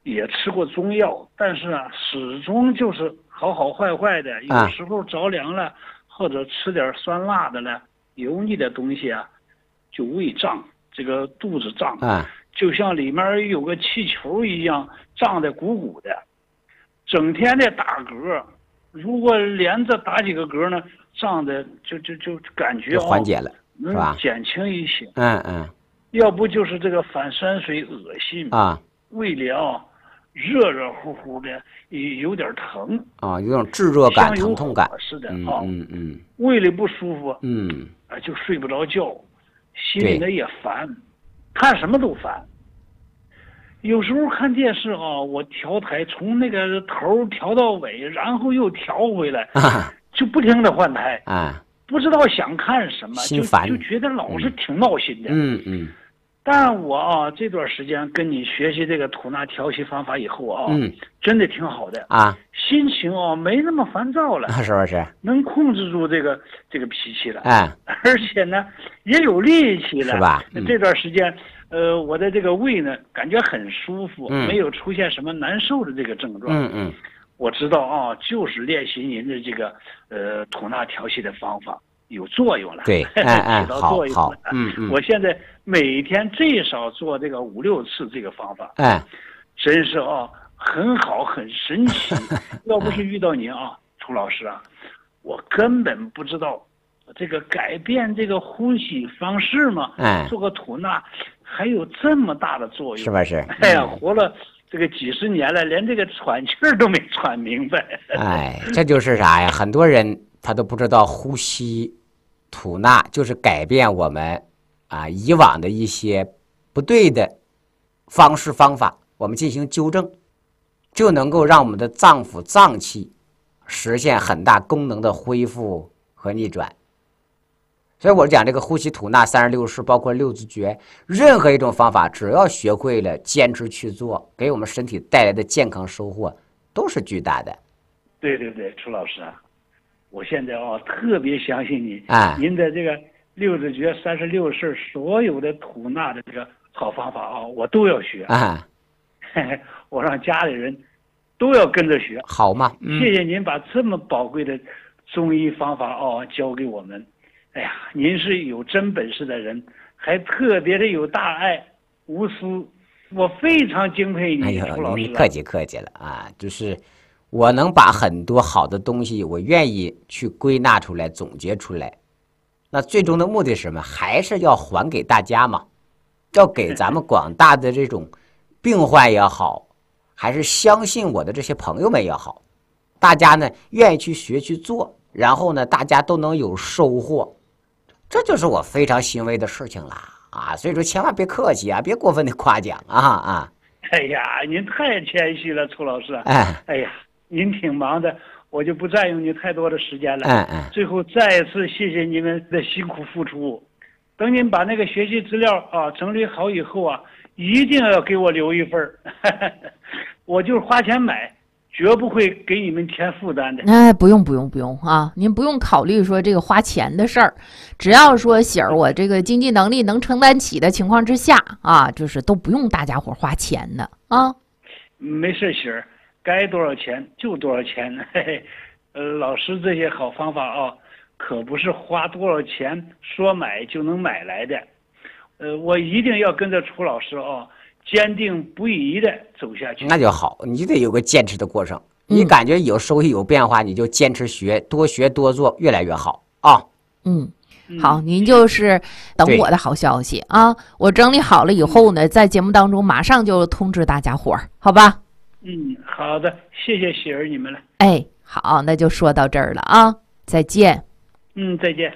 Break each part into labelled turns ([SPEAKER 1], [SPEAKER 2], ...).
[SPEAKER 1] 也吃过中药，但是啊，始终就是好好坏坏的。有时候着凉了，或者吃点酸辣的了、油腻的东西啊，就胃胀，这个肚子胀，就像里面有个气球一样，胀得鼓鼓的，整天的打嗝。如果连着打几个嗝呢，胀的就感觉
[SPEAKER 2] 缓解了，是吧？
[SPEAKER 1] 能减轻一些。
[SPEAKER 2] 要
[SPEAKER 1] 不就是这个反酸水恶心胃里热热乎乎的，有点疼
[SPEAKER 2] 有种炙热感、疼痛感
[SPEAKER 1] 似的胃里不舒服，就睡不着觉，心里呢也烦，看什么都烦。有时候看电视我调台从那个头调到尾，然后又调回来，就不停的换台不知道想看什么，就觉得老是挺闹心的。但我这段时间跟你学习这个吐纳调息方法以后真的挺好的心情没那么烦躁了，
[SPEAKER 2] 是不是？
[SPEAKER 1] 能控制住这个脾气了，而且呢也有力气了，
[SPEAKER 2] 是吧？
[SPEAKER 1] 这段时间我的这个胃呢感觉很舒服，没有出现什么难受的这个症状。我知道就是练习您的这个吐纳调息的方法有作用了，
[SPEAKER 2] 对，
[SPEAKER 1] 起到作用了。
[SPEAKER 2] 我
[SPEAKER 1] 现在每天最少做这个5、6次这个方法，真是很好，很神奇。要不是遇到您楚老师我根本不知道这个改变这个呼吸方式嘛，做个吐纳还有这么大的作用，
[SPEAKER 2] 是不是？
[SPEAKER 1] 活了这个几十年了，连这个喘气儿都没喘明白。
[SPEAKER 2] 这就是啥呀？很多人他都不知道呼吸吐纳就是改变我们以往的一些不对的方式方法，我们进行纠正，就能够让我们的脏腑脏器实现很大功能的恢复和逆转。所以我讲这个呼吸吐纳36式，包括6字诀，任何一种方法只要学会了坚持去做，给我们身体带来的健康收获都是巨大的。
[SPEAKER 1] 对，楚老师我现在特别相信你您的这个6字诀36式所有的吐纳的这个好方法我都要学我让家里人都要跟着学，
[SPEAKER 2] 好吗？
[SPEAKER 1] 谢谢您把这么宝贵的中医方法教给我们。哎呀，您是有真本事的人，还特别的有大爱无私，我非常敬佩你，楚老师。
[SPEAKER 2] 你客气了就是我能把很多好的东西，我愿意去归纳出来、总结出来。那最终的目的是什么？还是要还给大家嘛，要给咱们广大的这种病患也好，还是相信我的这些朋友们也好，大家呢愿意去学去做，然后呢大家都能有收获，这就是我非常欣慰的事情了所以说千万别客气别过分的夸奖
[SPEAKER 1] 哎呀，您太谦虚了，楚老师。哎呀，您挺忙的，我就不占用你太多的时间了。最后再一次谢谢你们的辛苦付出。等您把那个学习资料整理好以后一定要给我留一份我就是花钱买，绝不会给你们添负担的。
[SPEAKER 3] 不用您不用考虑说这个花钱的事儿，只要说喜儿我这个经济能力能承担起的情况之下就是都不用大家伙花钱的
[SPEAKER 1] 没事，喜儿，该多少钱就多少钱。老师这些好方法可不是花多少钱说买就能买来的。我一定要跟着楚老师坚定不移的走下去。
[SPEAKER 2] 那就好，你得有个坚持的过程。你感觉有收益有变化，你就坚持学多做，越来越好
[SPEAKER 3] 好，您就是等我的好消息我整理好了以后呢，在节目当中马上就通知大家伙儿，好吧？
[SPEAKER 1] 好的，谢谢喜儿你们了。
[SPEAKER 3] 好，那就说到这儿了再见。
[SPEAKER 1] 再见。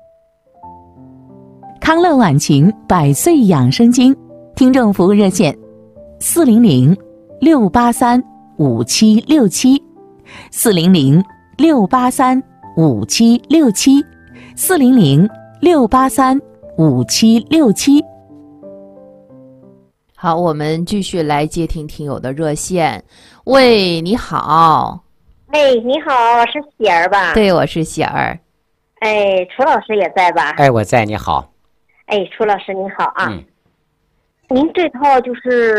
[SPEAKER 4] 康乐晚晴100岁养生经听众服务热线400-683-5767，400-683-5767。
[SPEAKER 3] 好，我们继续来接听听友的热线。喂，你好。
[SPEAKER 5] 你好，我是喜儿吧？
[SPEAKER 3] 对，我是喜儿。
[SPEAKER 5] 楚老师也在吧？
[SPEAKER 2] 我在，你好。
[SPEAKER 5] 楚老师你好您这套就是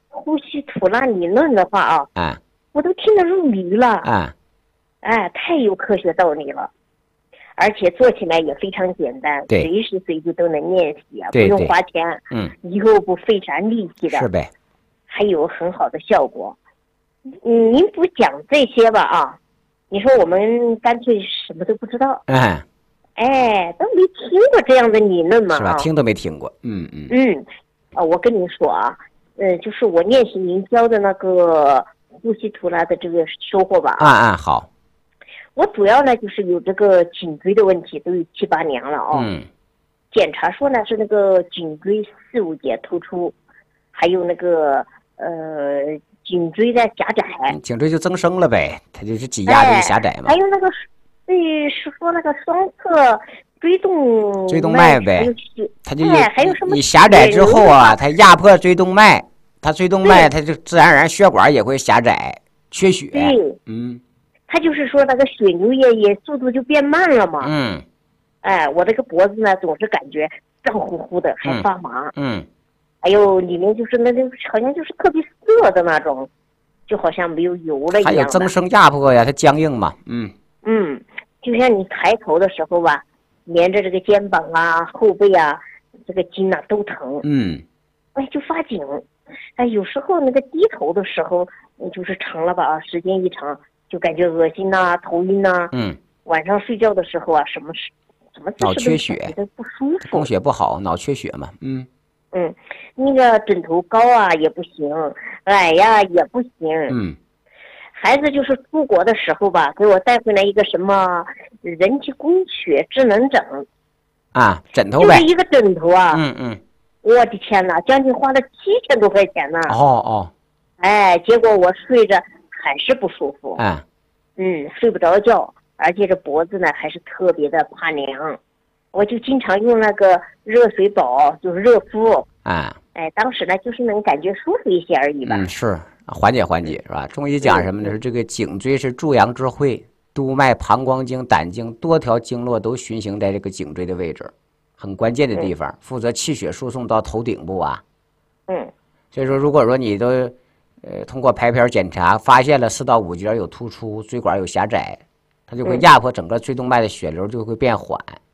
[SPEAKER 5] 呼吸吐纳理论的话我都听得入迷了太有科学道理了，而且做起来也非常简单，随时随地都能练习不用花钱，又不费啥力气的，
[SPEAKER 2] 是呗，
[SPEAKER 5] 还有很好的效果。您不讲这些吧你说我们干脆什么都不知道，都没听过这样的理论嘛，
[SPEAKER 2] 是吧？听都没听过，
[SPEAKER 5] 我跟您说就是我练习您教的那个呼吸吐纳的这个收获吧
[SPEAKER 2] 好。
[SPEAKER 5] 我主要呢就是有这个颈椎的问题，都有7、8年了检查说呢是那个颈椎4、5节突出，还有那个颈椎的狭窄，
[SPEAKER 2] 颈椎就增生了呗，它就是挤压的狭窄嘛。
[SPEAKER 5] 还有那个是说那个双侧椎动
[SPEAKER 2] 脉呗，它就
[SPEAKER 5] 还有什么？
[SPEAKER 2] 你狭窄之后它压迫椎动脉，它椎动脉它就自然而然血管也会狭窄，缺血。
[SPEAKER 5] 对，他就是说那个血流也速度就变慢了嘛。我这个脖子呢总是感觉胀乎乎的，还发麻。还有里面就是那个好像就是特别涩的那种，就好像没有油了一样的。
[SPEAKER 2] 还有增生压迫呀，它僵硬嘛。
[SPEAKER 5] 就像你抬头的时候吧，连着这个肩膀后背这个筋都疼。就发紧。有时候那个低头的时候，就是长了吧时间一长，就感觉恶心头晕晚上睡觉的时候什么
[SPEAKER 2] 脑缺血，
[SPEAKER 5] 不舒服，
[SPEAKER 2] 供血不好，脑缺血嘛。
[SPEAKER 5] 那个枕头高也不行，矮也不行。孩子就是出国的时候吧，给我带回来一个什么人体工学智能枕
[SPEAKER 2] 枕头呗，
[SPEAKER 5] 就是一个枕头我的天哪，将近花了7000多块钱呢。结果我睡着还是不舒服。睡不着觉，而且这脖子呢还是特别的怕凉，我就经常用那个热水宝，就是热敷。当时呢就是能感觉舒服一些而已吧。
[SPEAKER 2] 是缓解是吧？中医讲什么呢？是这个颈椎是诸阳之会，督脉、膀胱经、胆经多条经络都循行在这个颈椎的位置，很关键的地方，负责气血输送到头顶部所以说，如果说你都通过拍片检查发现了4到5节有突出，椎管有狭窄，它就会压迫整个椎动脉的血流就会变缓。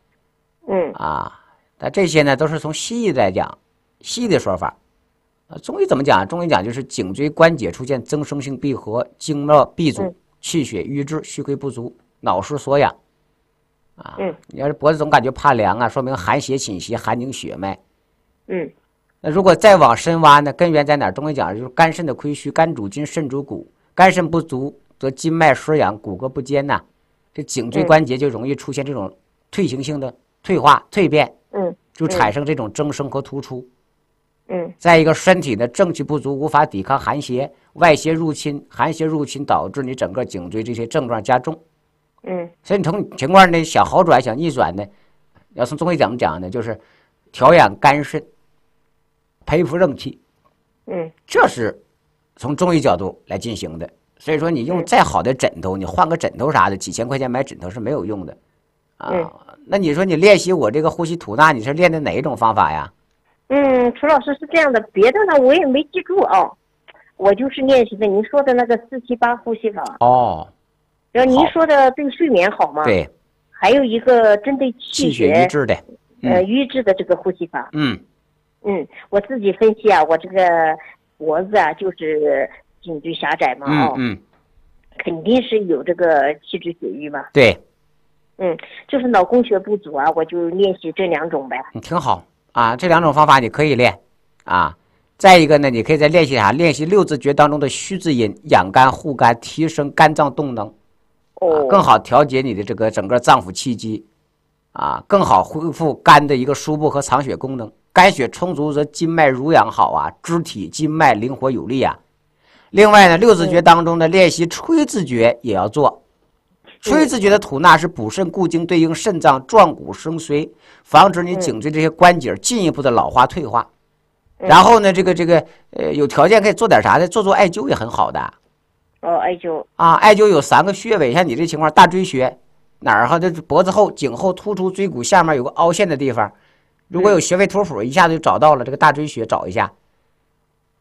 [SPEAKER 2] 但这些呢都是从西医来讲，西医的说法。中医怎么讲？中医讲就是颈椎关节出现增生性闭合，经络闭阻，气血瘀滞，虚亏不足，脑失所养。你要是脖子总感觉怕凉说明寒邪侵袭，寒凝血脉。那如果再往深挖呢，根源在哪儿？中医讲就是肝肾的亏虚，肝主筋，肾主骨，肝肾不足则筋脉失养，骨骼不坚这颈椎关节就容易出现这种退行性的退化、蜕变，就产生这种增生和突出。再一个，身体的正气不足，无法抵抗寒邪，外邪入侵，寒邪入侵导致你整个颈椎这些症状加重。所以你从情况呢想好转、想逆转呢，要从中医怎么讲呢？就是调养肝肾，培复正气。这是从中医角度来进行的。所以说，你用再好的枕头，你换个枕头啥的，几千块钱买枕头是没有用的那你说你练习我这个呼吸吐纳，你是练的哪一种方法呀？
[SPEAKER 5] 楚老师是这样的，别的呢我也没记住我就是练习的您说的那个4、7、8呼吸法。然后您说的对睡眠好吗？
[SPEAKER 2] 对。
[SPEAKER 5] 还有一个针对气血
[SPEAKER 2] 瘀滞的，
[SPEAKER 5] 瘀滞的这个呼吸法。我自己分析我这个脖子就是颈椎狭窄嘛肯定是有这个气滞血瘀嘛。
[SPEAKER 2] 对。
[SPEAKER 5] 就是脑供血不足我就练习这2种呗。
[SPEAKER 2] 挺好这2种方法你可以练再一个呢，你可以再练习啥？练习6字诀当中的虚字音，养肝护肝，提升肝脏动能更好调节你的这个整个脏腑气机更好恢复肝的一个输布和藏血功能。肝血充足则筋脉濡养好肢体筋脉灵活有力另外呢，6字诀当中的练习吹字诀也要做。吹字诀的吐纳是补肾固精，对应肾脏壮骨生髓，防止你颈椎这些关节进一步的老化退化。然后呢，这个有条件可以做点啥呢？做艾灸也很好的。
[SPEAKER 5] 艾灸
[SPEAKER 2] 艾灸有3个穴位，像你这情况，大椎穴哪儿这脖子后、颈后突出椎骨下面有个凹陷的地方，如果有穴位图谱，一下子就找到了这个大椎穴，找一下。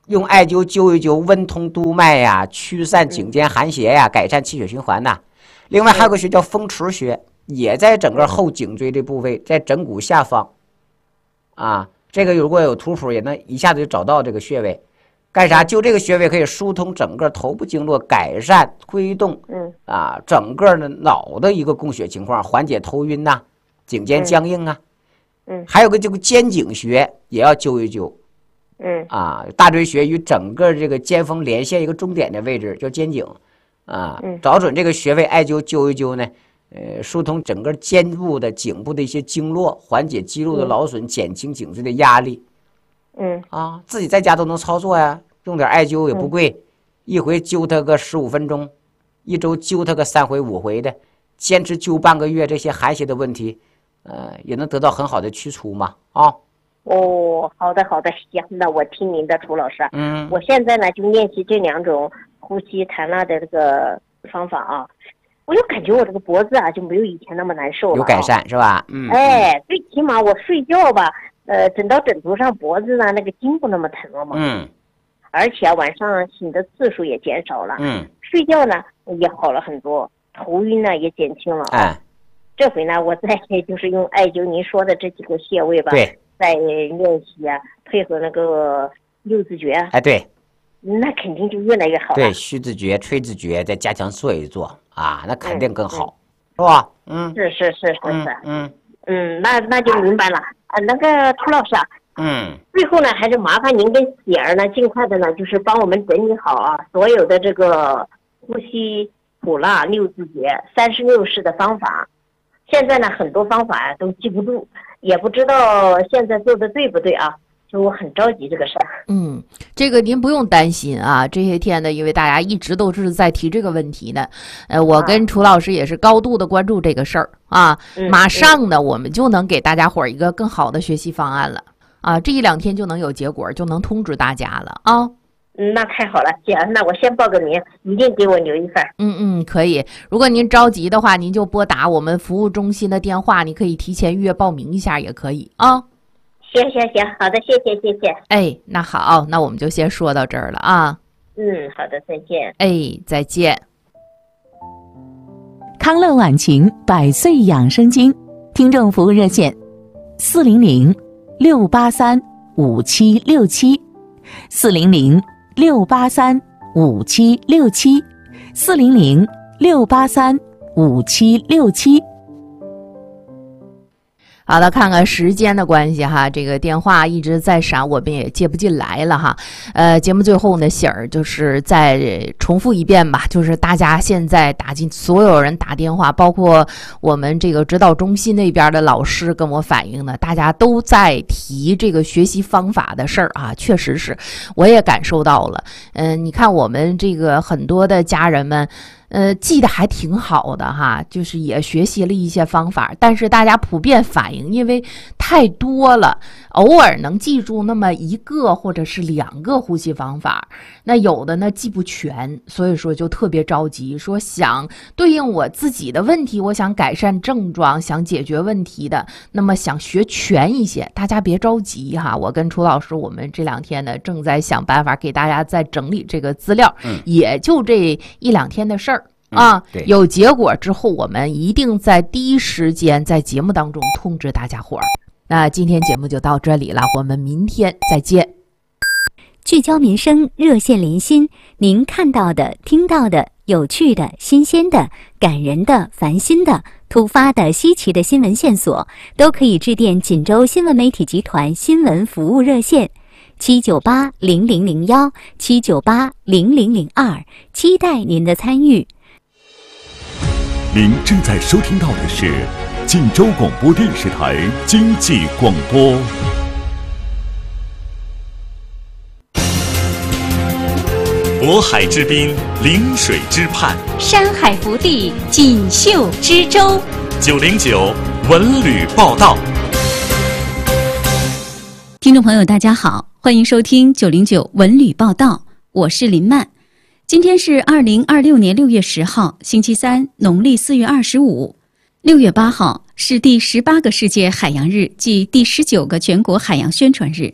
[SPEAKER 2] 用艾灸灸一灸，温通督脉呀，驱散颈间寒邪呀，改善气血循环呐。另外还有个穴叫风池穴，也在整个后颈椎这部位，在枕骨下方啊。这个如果有图谱，也能一下子就找到这个穴位。干啥？就这个穴位可以疏通整个头部经络，改善推动整个的脑的一个供血情况，缓解头晕呐，颈间僵硬啊。还有个这个肩颈穴也要灸一灸。大椎穴与整个这个肩峰连线一个中点的位置叫肩颈啊，找准这个穴位艾灸灸一灸呢，疏通整个肩部的颈部的一些经络，缓解肌肉的劳损，减轻颈椎的压力。自己在家都能操作呀，用点艾灸也不贵，一回灸它个15分钟，一周灸它个3回5回的，坚持灸半个月，这些寒邪的问题，也能得到很好的去除嘛啊。
[SPEAKER 5] 好的，行，那我听您的，楚老师。我现在呢就练习这2种呼吸弹拉的这个方法啊，我就感觉我这个脖子啊就没有以前那么难受了，
[SPEAKER 2] 有改善是吧？
[SPEAKER 5] 最起码我睡觉吧，枕到枕头上，脖子呢那个筋不那么疼了嘛。而且晚上醒的次数也减少了。睡觉呢也好了很多，头晕呢也减轻了。这回呢我再就是用艾灸您说的这几个穴位吧。
[SPEAKER 2] 对。
[SPEAKER 5] 在练习啊，配合那个6字诀，
[SPEAKER 2] 对，
[SPEAKER 5] 那肯定就越来越好了。
[SPEAKER 2] 对，虚字诀、吹字诀再加强做一做啊，那肯定更好，是吧？
[SPEAKER 5] 是，那就明白了。那个涂老师啊，最后呢，还是麻烦您跟喜儿呢，尽快的呢，就是帮我们整理好啊，所有的这个呼吸吐纳6字诀36式的方法。现在呢，很多方法都记不住，也不知道现在做的对不对啊，就我很着急这个事儿。
[SPEAKER 3] 这个您不用担心啊，这些天呢，因为大家一直都是在提这个问题呢，我跟楚老师也是高度的关注这个事儿啊，马上呢，我们就能给大家伙儿一个更好的学习方案了啊，这1、2天就能有结果，就能通知大家了啊。
[SPEAKER 5] 那太好了，姐，那我先报个名，一定给我留一份。
[SPEAKER 3] 可以。如果您着急的话，您就拨打我们服务中心的电话，你可以提前预约报名一下也可以啊。
[SPEAKER 5] 行，好的，谢谢。
[SPEAKER 3] 那好，那我们就先说到这儿了啊。
[SPEAKER 5] 好的，再见。
[SPEAKER 3] 再见。
[SPEAKER 4] 康乐晚晴100岁养生经听众服务热线400-683-5767，400-683-5767。
[SPEAKER 3] 好的，看看时间的关系哈，这个电话一直在闪，我们也接不进来了哈。节目最后呢，喜儿就是再重复一遍吧，就是大家现在所有人打电话，包括我们这个指导中心那边的老师跟我反映呢，大家都在提这个学习方法的事儿啊，确实是，我也感受到了。你看我们这个很多的家人们。记得还挺好的哈，就是也学习了一些方法，但是大家普遍反映，因为太多了，偶尔能记住那么1个或者是2个呼吸方法，那有的呢记不全，所以说就特别着急，说想对应我自己的问题，我想改善症状，想解决问题的，那么想学全一些，大家别着急哈，我跟楚老师我们这2天呢正在想办法给大家再整理这个资料，也就这1、2天的事儿。有结果之后，我们一定在第一时间在节目当中通知大家伙儿。那今天节目就到这里了，我们明天再见。
[SPEAKER 6] 聚焦民生，热线连心，您看到的、听到的、有趣的、新鲜的、感人的、烦心的、突发的、稀奇的新闻线索，都可以致电锦州新闻媒体集团新闻服务热线798-0001，798-0002，期待您的参与。
[SPEAKER 7] 您正在收听到的是锦州广播电视台经济广播。渤海之滨，临水之畔，
[SPEAKER 8] 山海福地，锦绣之州。
[SPEAKER 7] 909文旅报道。
[SPEAKER 8] 听众朋友，大家好，欢迎收听909文旅报道，我是林曼。今天是2026年6月10号，星期三，农历4月25。6月8号是第18个世界海洋日暨第19个全国海洋宣传日。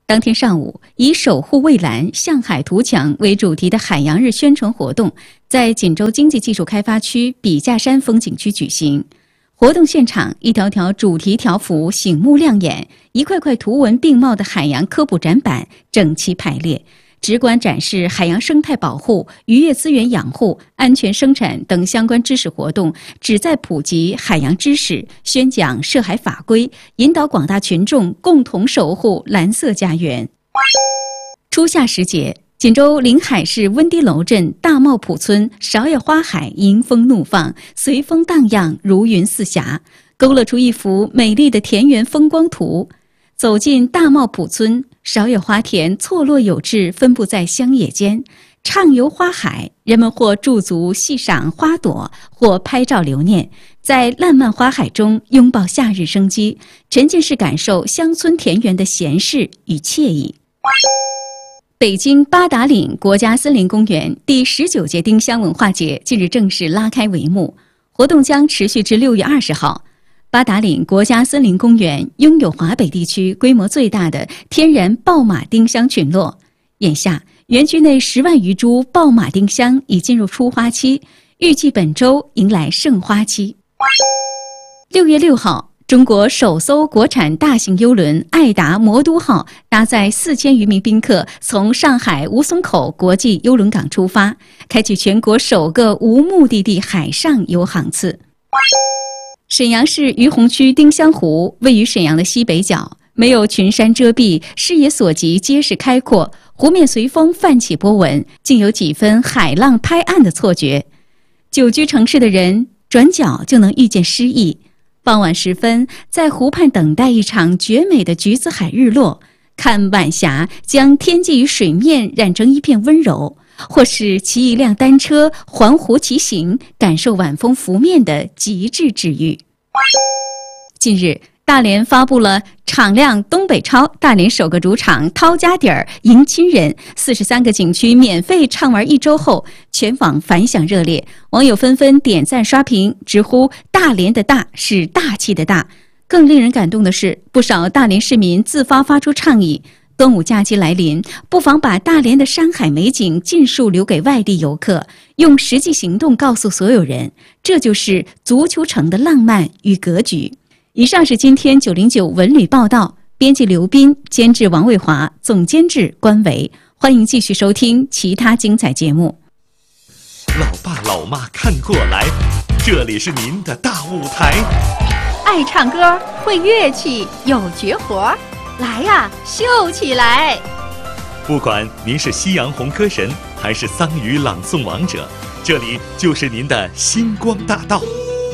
[SPEAKER 8] 当天上午，以守护蔚蓝、向海图强为主题的海洋日宣传活动在锦州经济技术开发区笔架山风景区举行。活动现场，一条条主题条幅醒目亮眼，一块块图文并茂的海洋科普展板整齐排列，直观展示海洋生态保护、渔业资源养护、安全生产等相关知识活动，旨在普及海洋知识，宣讲涉海法规，引导广大群众共同守护蓝色家园。初夏时节，锦州临海市温堤楼镇大茂浦村芍药花海迎风怒放，随风荡漾，如云似霞，勾勒出一幅美丽的田园风光图。走进大茂浦村，芍药花田错落有致，分布在乡野间。畅游花海，人们或驻足细赏花朵，或拍照留念，在烂漫花海中拥抱夏日生机，沉浸式感受乡村田园的闲适与惬意。北京八达岭国家森林公园第19届丁香文化节近日正式拉开帷幕，活动将持续至6月20号。八达岭国家森林公园拥有华北地区规模最大的天然爆马丁香群落，眼下园区内10万余株爆马丁香已进入初花期，预计本周迎来盛花期。6月6号，中国首艘国产大型邮轮爱达魔都号搭载4000余名宾客从上海吴淞口国际邮轮港出发，开启全国首个无目的地海上游航次。沈阳市于洪区丁香湖位于沈阳的西北角，没有群山遮蔽，视野所及皆是开阔，湖面随风泛起波纹，竟有几分海浪拍岸的错觉。久居城市的人转角就能遇见诗意。傍晚时分，在湖畔等待一场绝美的橘子海日落，看晚霞将天际与水面染成一片温柔，或是骑一辆单车环湖骑行，感受晚风拂面的极致治愈。近日，大连发布了敞亮东北超大连首个主场掏家底儿迎亲人43个景区免费畅玩1周后，全网反响热烈，网友纷纷点赞刷屏，直呼大连的大是大气的大。更令人感动的是，不少大连市民自发发出倡议，端午假期来临，不妨把大连的山海美景尽数留给外地游客，用实际行动告诉所有人，这就是足球城的浪漫与格局。以上是今天909文旅报道，编辑刘斌，监制王卫华，总监制关维。欢迎继续收听其他精彩节目。
[SPEAKER 7] 老爸老妈看过来，这里是您的大舞台。
[SPEAKER 9] 爱唱歌，会乐器，有绝活，来呀，秀起来！
[SPEAKER 7] 不管您是夕阳红歌神，还是桑语朗诵王者，这里就是您的星光大道。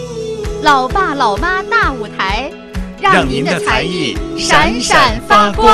[SPEAKER 9] 老爸老妈大舞台，让您的才艺闪闪发光。